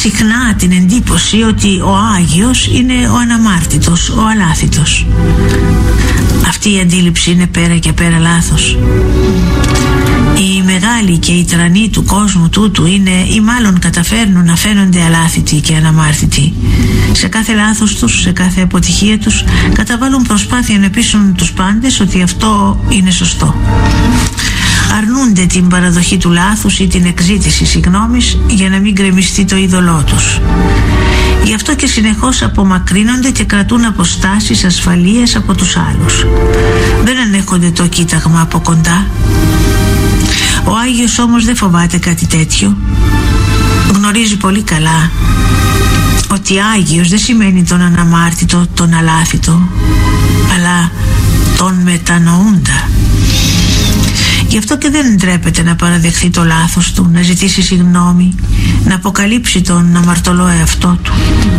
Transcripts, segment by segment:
συχνά την εντύπωση ότι ο Άγιος είναι ο αναμάρτητος, ο αλάθητος. Αυτή η αντίληψη είναι πέρα και πέρα λάθος. Οι μεγάλοι και οι τρανοί του κόσμου τούτου είναι, ή μάλλον καταφέρνουν να φαίνονται αλάθητοι και αναμάρτητοι. Σε κάθε λάθος τους, σε κάθε αποτυχία τους, καταβάλουν προσπάθεια να πείσουν τους πάντες ότι αυτό είναι σωστό. Αρνούνται την παραδοχή του λάθους ή την εκζήτηση συγγνώμης για να μην γκρεμιστεί το είδωλό τους. Γι' αυτό και συνεχώς απομακρύνονται και κρατούν αποστάσεις ασφαλείας από τους άλλους. Δεν ανέχονται το κοίταγμα από κοντά. Ο Άγιος όμως δεν φοβάται κάτι τέτοιο. Γνωρίζει πολύ καλά ότι Άγιος δεν σημαίνει τον αναμάρτητο, τον αλάθητο, αλλά τον μετανοούντα. Γι' αυτό και δεν ντρέπεται να παραδεχθεί το λάθος του, να ζητήσει συγγνώμη, να αποκαλύψει τον αμαρτωλό εαυτό του.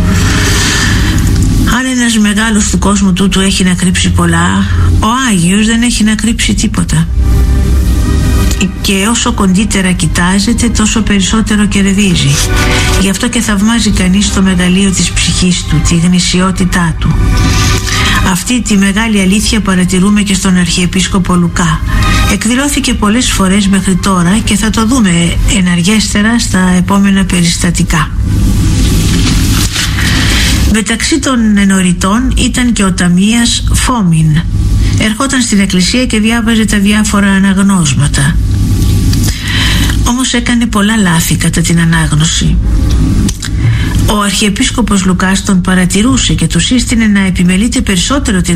Αν ένας μεγάλος του κόσμου τούτου έχει να κρύψει πολλά, ο Άγιος δεν έχει να κρύψει τίποτα. Και όσο κοντύτερα κοιτάζεται, τόσο περισσότερο κερδίζει. Γι' αυτό και θαυμάζει κανείς το μεγαλείο της ψυχής του, τη γνησιότητά του. Αυτή τη μεγάλη αλήθεια παρατηρούμε και στον Αρχιεπίσκοπο Λουκά. Εκδηλώθηκε πολλές φορές μέχρι τώρα και θα το δούμε εναργέστερα στα επόμενα περιστατικά. Μεταξύ των ενοριτών ήταν και ο ταμείας Φόμιν. Ερχόταν στην εκκλησία και διάβαζε τα διάφορα αναγνώσματα. Όμως έκανε πολλά λάθη κατά την ανάγνωση. Ο Αρχιεπίσκοπος Λουκάς τον παρατηρούσε και του σύστηνε να επιμελείται περισσότερο την